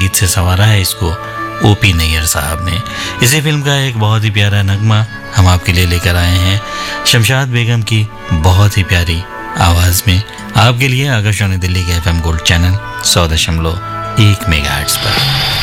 संगीत से संवारा है इसको ओपी नैयर साहब ने। इसी फिल्म का एक बहुत ही प्यारा नगमा हम आपके लिए लेकर आए हैं शमशाद बेगम की बहुत ही प्यारी आवाज में आपके लिए आकाशवाणी दिल्ली के FM गोल्ड चैनल 100.1 मेगाहर्ट्ज पर।